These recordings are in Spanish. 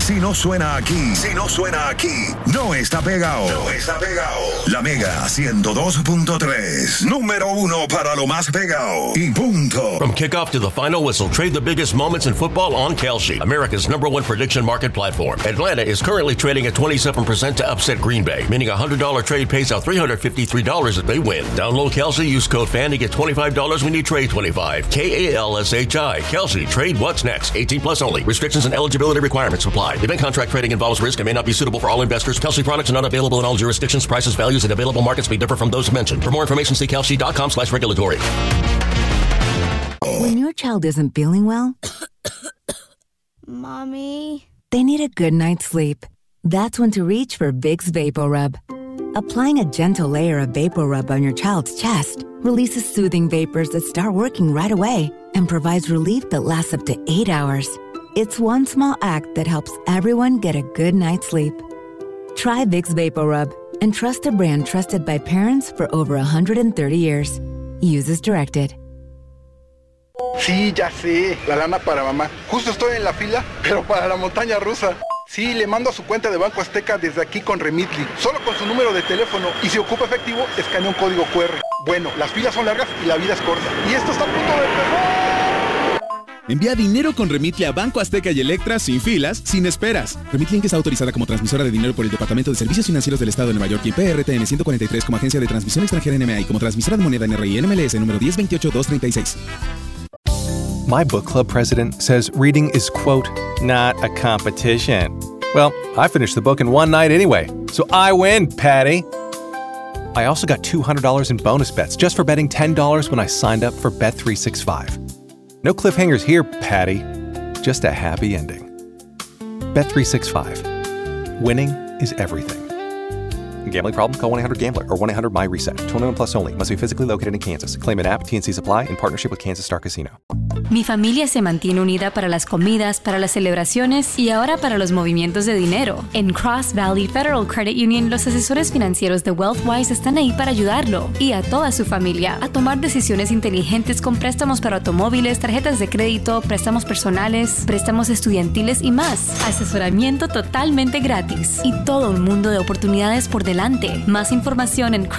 Si no suena aquí, no está pegado. La Mega 102.3, número 1 para lo más pegado. Y punto. From kickoff to the final whistle, trade the biggest moments in football on Kalshi, America's #1 prediction market platform. Atlanta is currently trading at 27% to upset Green Bay, meaning a $100 trade pays out $353 if they win. Download Kalshi, use code FAN to get $25 when you trade 25. KALSHI. Kalshi. Trade what's next. 18 plus only. Restrictions and eligibility requirements apply. Event contract trading involves risk and may not be suitable for all investors. Kalshi products are not available in all jurisdictions. Prices, values, and available markets may differ from those mentioned. For more information, see kalshi.com/regulatory. When your child isn't feeling well, Mommy, they need a good night's sleep. That's when to reach for Vicks VapoRub. Applying a gentle layer of VapoRub on your child's chest releases soothing vapors that start working right away and provides relief that lasts up to 8 hours. It's one small act that helps everyone get a good night's sleep. Try Vicks VapoRub and trust a brand trusted by parents for over 130 years. Use as directed. Sí, ya sé, la lana para mamá. Justo estoy en la fila, pero para la montaña rusa. Sí, le mando a su cuenta de Banco Azteca desde aquí con Remitly, solo con su número de teléfono, y si ocupa efectivo, escanea un código QR. Bueno, las filas son largas y la vida es corta. Y esto está a punto de empezar. Envía dinero con Remitly a Banco Azteca y Electra sin filas, sin esperas. Remitly Inc. está autorizada como transmisora de dinero por el Departamento de Servicios Financieros del Estado de Nueva York y PRTN 143 como agencia de transmisión extranjera NMA y como transmisora de moneda NRI NMLS número 1028236. My book club president says reading is, quote, not a competition. Well, I finished the book in one night anyway, so I win, Patty. I also got $200 in bonus bets just for betting $10 when I signed up for Bet365. No cliffhangers here, Patty. Just a happy ending. Bet365. Winning is everything. Gambling problem? Call 1-800-GAMBLER or 1-800-MY-RESET. 21 plus only. Must be physically located in Kansas. Claim an app. T&Cs apply in partnership with Kansas Star Casino. Mi familia se mantiene unida para las comidas, para las celebraciones y ahora para los movimientos de dinero. En Cross Valley Federal Credit Union, los asesores financieros de WealthWise están ahí para ayudarlo y a toda su familia a tomar decisiones inteligentes con préstamos para automóviles, tarjetas de crédito, préstamos personales, préstamos estudiantiles y más. Asesoramiento totalmente gratis y todo un mundo de oportunidades por delante. Más información en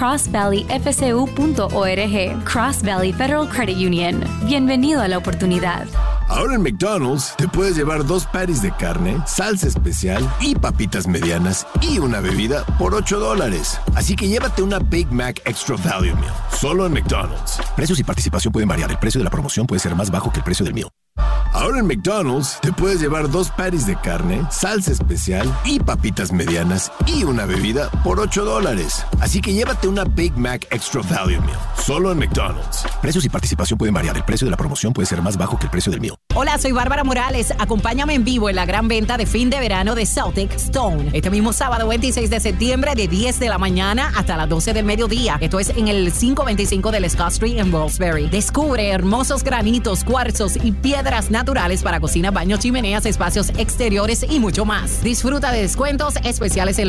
crossvalleyfcu.org. Cross Valley Federal Credit Union. Bienvenido a la oportunidad. Ahora en McDonald's te puedes llevar 2 patties de carne, salsa especial y papitas medianas y una bebida por $8. Así que llévate una Big Mac Extra Value Meal, solo en McDonald's. Precios y participación pueden variar. El precio de la promoción puede ser más bajo que el precio del meal. Ahora en McDonald's te puedes llevar 2 patties de carne, salsa especial y papitas medianas y una bebida por $8. Así que llévate una Big Mac Extra Value Meal, solo en McDonald's. Precios y participación pueden variar. El precio de la promoción puede ser más bajo que el precio del meal. Hola, soy Bárbara Morales. Acompáñame en vivo en la gran venta de fin de verano de Celtic Stone. Este mismo sábado 26 de septiembre de 10 de la mañana hasta las 12 del mediodía. Esto es en el 525 del Scott Street en Roxbury. Descubre hermosos granitos, cuarzos y piedras naturales para cocina, baños, chimeneas, espacios exteriores y mucho más. Disfruta de descuentos especiales en